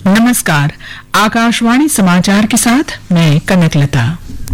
नमस्कार, आकाशवाणी समाचार के साथ मैं कनकलता।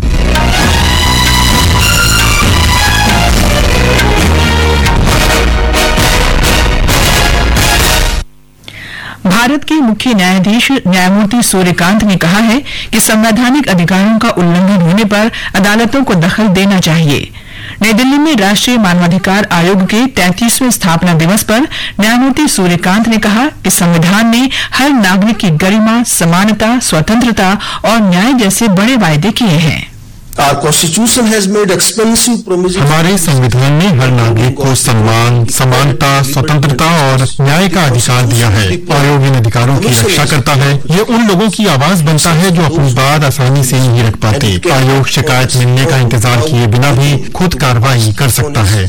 भारत के मुख्य न्यायाधीश न्यायमूर्ति सूर्यकांत ने कहा है कि संवैधानिक अधिकारों का उल्लंघन होने पर अदालतों को दखल देना चाहिए। नई दिल्ली में राष्ट्रीय मानवाधिकार आयोग के 33वें स्थापना दिवस पर न्यायमूर्ति सूर्यकांत ने कहा कि संविधान ने हर नागरिक की गरिमा, समानता, स्वतंत्रता और न्याय जैसे बड़े वायदे किए हैं। हमारे संविधान ने हर नागरिक को सम्मान, समानता, स्वतंत्रता और न्याय का अधिकार दिया है। आयोग इन अधिकारों की रक्षा करता है। ये उन लोगों की आवाज बनता है जो अपनी बात आसानी से नहीं रख पाते। आयोग शिकायत मिलने का इंतजार किए बिना भी खुद कार्रवाई कर सकता है।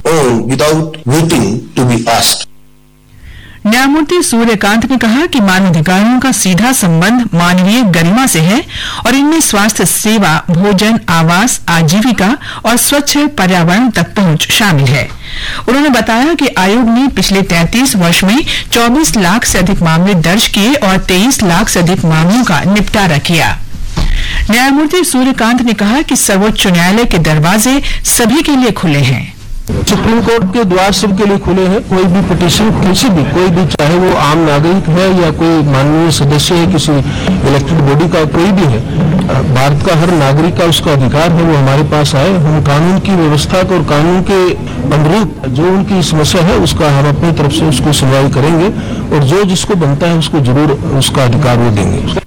न्यायमूर्ति सूर्यकांत ने कहा कि मानवाधिकारों का सीधा संबंध मानवीय गरिमा से है और इनमें स्वास्थ्य सेवा, भोजन, आवास, आजीविका और स्वच्छ पर्यावरण तक पहुंच शामिल है। उन्होंने बताया कि आयोग ने पिछले 33 वर्ष में 24 लाख से अधिक मामले दर्ज किए और 23 लाख से अधिक मामलों का निपटारा किया। न्यायमूर्ति सूर्यकांत ने कहा कि सर्वोच्च न्यायालय के दरवाजे सभी के लिए खुले हैं। सुप्रीम कोर्ट के द्वार सबके लिए खुले हैं। कोई भी पिटीशन कोई भी चाहे वो आम नागरिक है या कोई माननीय सदस्य है किसी इलेक्टेड बॉडी का, कोई भी है, भारत का हर नागरिक का उसका अधिकार है वो हमारे पास आए। हम कानून की व्यवस्था को और कानून के अनुरूप जो उनकी समस्या है उसका हम अपनी तरफ से उसको सुनवाई करेंगे और जो जिसको बनता है उसको जरूर उसका अधिकार वो देंगे।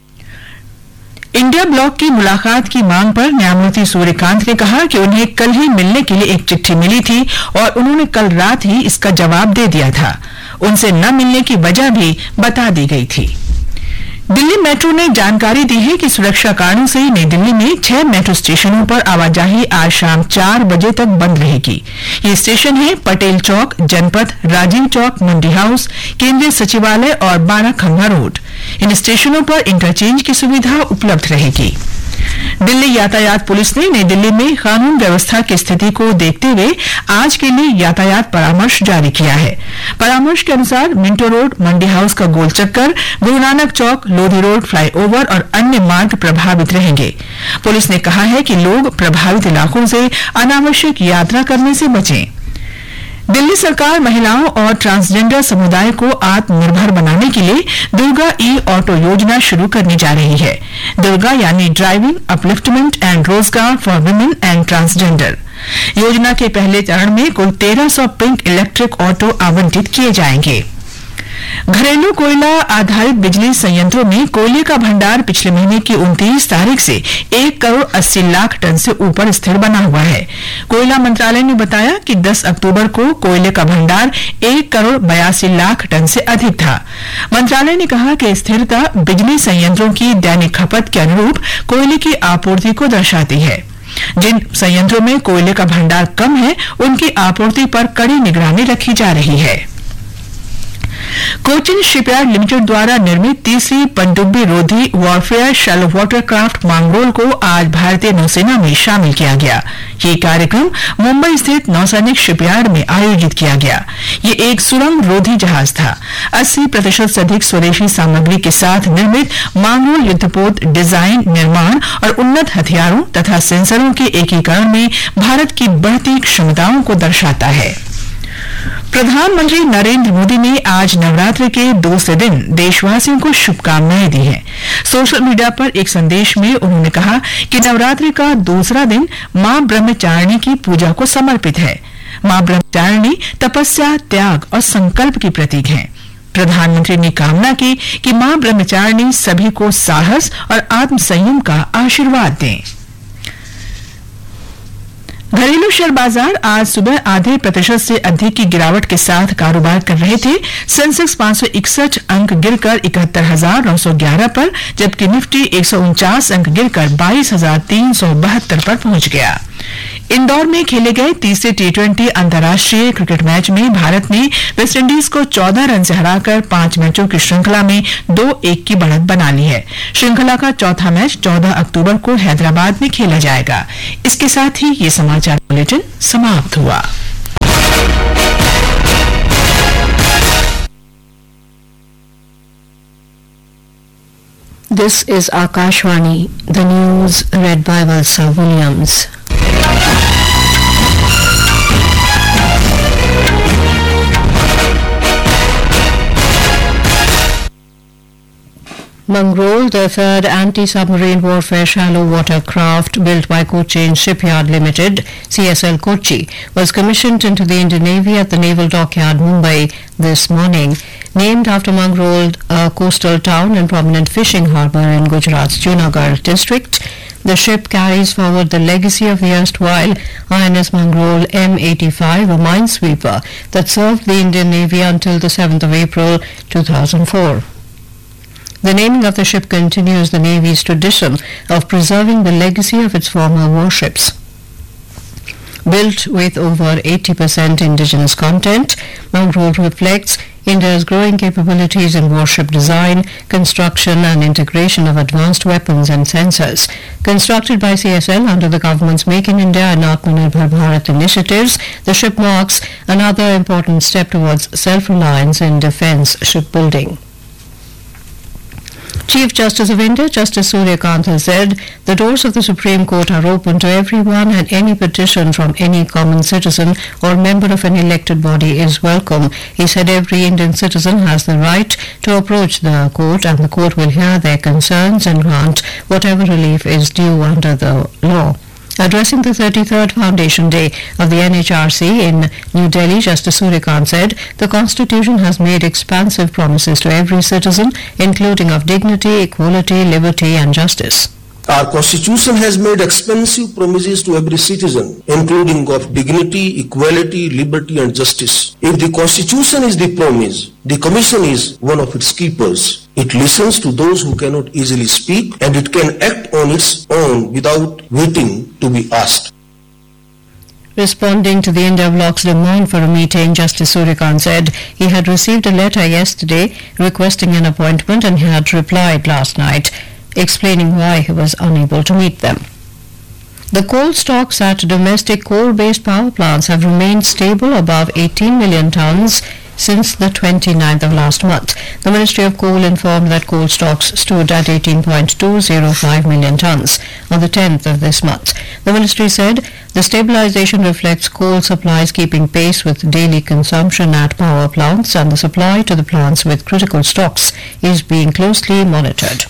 इंडिया ब्लॉक की मुलाकात की मांग पर न्यायमूर्ति सूर्यकांत ने कहा कि उन्हें कल ही मिलने के लिए एक चिट्ठी मिली थी और उन्होंने कल रात ही इसका जवाब दे दिया था। उनसे न मिलने की वजह भी बता दी गई थी। दिल्ली मेट्रो ने जानकारी दी है कि सुरक्षा कारणों से नई दिल्ली में 6 मेट्रो स्टेशनों पर आवाजाही आज शाम 4 बजे तक बंद रहेगी। ये स्टेशन है पटेल चौक, जनपथ, राजीव चौक, मंडी हाउस, केंद्रीय सचिवालय और 12 खंभा रोड। इन स्टेशनों पर इंटरचेंज की सुविधा उपलब्ध रहेगी। दिल्ली यातायात पुलिस ने नई दिल्ली में कानून व्यवस्था की स्थिति को देखते हुए आज के लिए यातायात परामर्श जारी किया है। परामर्श के अनुसार मिंटो रोड, मंडी हाउस का गोल चक्कर, गुरु नानक चौक, लोधी रोड, फ्लाईओवर और अन्य मार्ग प्रभावित रहेंगे। पुलिस ने कहा है कि लोग प्रभावित इलाकों से अनावश्यक यात्रा करने से बचें। दिल्ली सरकार महिलाओं और ट्रांसजेंडर समुदाय को आत्मनिर्भर बनाने के लिए दुर्गा ई ऑटो योजना शुरू करने जा रही है। दुर्गा यानी ड्राइविंग, अपलिफ्टमेंट एंड रोजगार फॉर वुमेन एंड ट्रांसजेंडर। योजना के पहले चरण में कुल 1300 पिंक इलेक्ट्रिक ऑटो आवंटित किए जाएंगे। घरेलू कोयला आधारित बिजली संयंत्रों में कोयले का भंडार पिछले महीने की 29 तारीख से 1 करोड़ 80 लाख टन से ऊपर स्थिर बना हुआ है। कोयला मंत्रालय ने बताया कि 10 अक्टूबर को कोयले का भंडार 1 करोड़ 82 लाख टन से अधिक था। मंत्रालय ने कहा कि स्थिरता बिजली संयंत्रों की दैनिक खपत के अनुरूप कोयले की आपूर्ति को दर्शाती है। जिन संयंत्रों में कोयले का भंडार कम है उनकी आपूर्ति पर कड़ी निगरानी रखी जा रही है। कोचिन शिपयार्ड लिमिटेड द्वारा निर्मित तीसरी पनडुब्बी रोधी वॉरफेयर शैलो वाटरक्राफ्ट मांगरोल को आज भारतीय नौसेना में शामिल किया गया। ये कार्यक्रम मुंबई स्थित नौसैनिक शिपयार्ड में आयोजित किया गया। ये एक सुरंग रोधी जहाज था। 80% से अधिक स्वदेशी सामग्री के साथ निर्मित मांगरोल युद्धपोत डिजाइन, निर्माण और उन्नत हथियारों तथा सेंसरों के एकीकरण में भारत की बढ़ती क्षमताओं को दर्शाता है। प्रधानमंत्री नरेंद्र मोदी ने आज नवरात्र के दूसरे दिन देशवासियों को शुभकामनाएं दी हैं। सोशल मीडिया पर एक संदेश में उन्होंने कहा कि नवरात्र का दूसरा दिन मां ब्रह्मचारिणी की पूजा को समर्पित है। मां ब्रह्मचारिणी तपस्या, त्याग और संकल्प की प्रतीक हैं। प्रधानमंत्री ने कामना की कि मां ब्रह्मचारिणी सभी को साहस और आत्म संयम का आशीर्वाद दें। घरेलू शेयर बाजार आज सुबह आधे प्रतिशत से अधिक की गिरावट के साथ कारोबार कर रहे थे। सेंसेक्स 561 अंक गिरकर 71,911 पर, जबकि निफ्टी 149 अंक गिरकर 22,372 पर पहुंच गया। इंदौर में खेले गए तीसरे T20 अंतर्राष्ट्रीय क्रिकेट मैच में भारत ने वेस्टइंडीज को 14 रन से हराकर 5 मैचों की श्रृंखला में 2-1 की बढ़त बना ली है। श्रृंखला का चौथा मैच 14 अक्टूबर को हैदराबाद में खेला जाएगा। इसके साथ ही ये समाचार बुलेटिन समाप्त हुआ। This is Akashwani, the news read by Valsa Williams. Mangrol, the third anti-submarine warfare shallow water craft built by Cochin Shipyard Limited, CSL Kochi, was commissioned into the Indian Navy at the Naval Dockyard, Mumbai, this morning. Named after Mangrol, a coastal town and prominent fishing harbour in Gujarat's Junagadh district, the ship carries forward the legacy of the erstwhile INS Mangrol M85, a minesweeper that served the Indian Navy until the 7th of April 2004. The naming of the ship continues the Navy's tradition of preserving the legacy of its former warships. Built with over 80% indigenous content, Mangrol reflects India's growing capabilities in warship design, construction and integration of advanced weapons and sensors. Constructed by CSL under the government's Make in India and Atmanirbhar Bharat initiatives, the ship marks another important step towards self-reliance in defence shipbuilding. Chief Justice of India, Justice Surya Kant, has said the doors of the Supreme Court are open to everyone and any petition from any common citizen or member of an elected body is welcome. He said every Indian citizen has the right to approach the court and the court will hear their concerns and grant whatever relief is due under the law. Addressing the 33rd Foundation Day of the NHRC in New Delhi, Justice Surya Kant said the Constitution has made expansive promises to every citizen, including of dignity, equality, liberty and justice. Our Constitution has made expansive promises to every citizen, including of dignity, equality, liberty and justice. If the Constitution is the promise, the Commission is one of its keepers. It listens to those who cannot easily speak and it can act on its own without waiting to be asked. Responding to the India Bloc's demand for a meeting, Justice Surya Kant said he had received a letter yesterday requesting an appointment and he had replied last night, explaining why he was unable to meet them. The coal stocks at domestic coal-based power plants have remained stable above 18 million tonnes since the 29th of last month. The Ministry of Coal informed that coal stocks stood at 18.205 million tonnes on the 10th of this month. The ministry said the stabilization reflects coal supplies keeping pace with daily consumption at power plants and the supply to the plants with critical stocks is being closely monitored.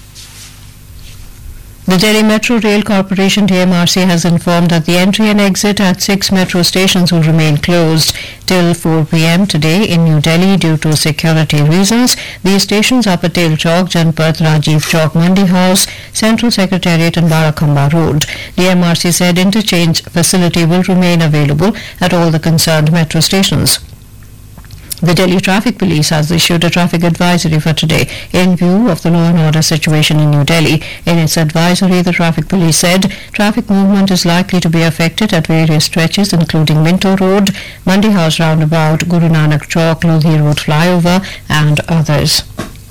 The Delhi Metro Rail Corporation DMRC has informed that the entry and exit at 6 metro stations will remain closed till 4 p.m. today in New Delhi due to security reasons. These stations are Patel Chowk, Janpath, Rajiv Chowk, Mandi House, Central Secretariat and Barakhamba Road. DMRC said interchange facility will remain available at all the concerned metro stations. The Delhi Traffic Police has issued a traffic advisory for today in view of the law and order situation in New Delhi. In its advisory, the Traffic Police said traffic movement is likely to be affected at various stretches including Minto Road, Mandi House Roundabout, Guru Nanak Chowk, Lodhi Road Flyover and others.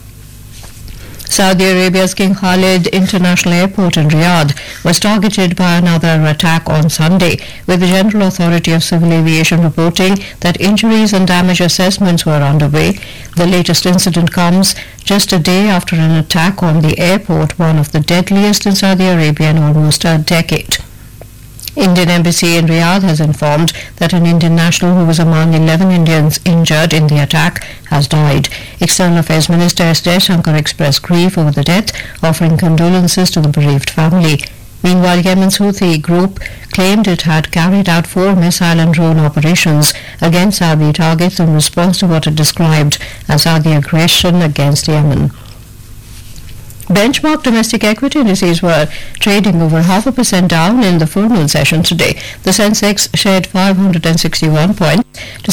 Saudi Arabia's King Khalid International Airport in Riyadh was targeted by another attack on Sunday, with the General Authority of Civil Aviation reporting that injuries and damage assessments were underway. The latest incident comes just a day after an attack on the airport, one of the deadliest in Saudi Arabia in almost a decade. Indian Embassy in Riyadh has informed that an Indian national who was among 11 Indians injured in the attack has died. External Affairs Minister S. Jaishankar expressed grief over the death, offering condolences to the bereaved family. Meanwhile, Yemen's Houthi group claimed it had carried out 4 missile and drone operations against Saudi targets in response to what it described as Saudi aggression against Yemen. Benchmark domestic equity indices were trading over 0.5% down in the formal session today. The Sensex shed 561 points to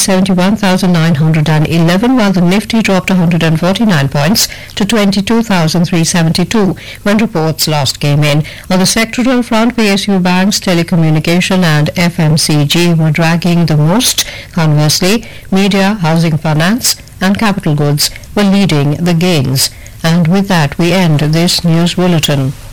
71,911, while the Nifty dropped 149 points to 22,372 when reports last came in. On the sectoral front, PSU banks, telecommunication and FMCG were dragging the most. Conversely, media, housing finance and capital goods were leading the gains. And with that, we end this news bulletin.